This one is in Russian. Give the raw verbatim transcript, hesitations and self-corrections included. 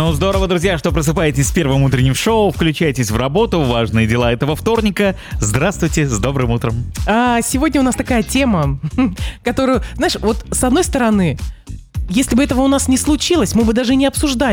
Ну, здорово, друзья, что просыпаетесь с первым утренним шоу, включайтесь в работу, важные дела этого вторника. Здравствуйте, с добрым утром. А сегодня у нас такая тема, которую, знаешь, вот с одной стороны, если бы этого у нас не случилось, мы бы даже не обсуждали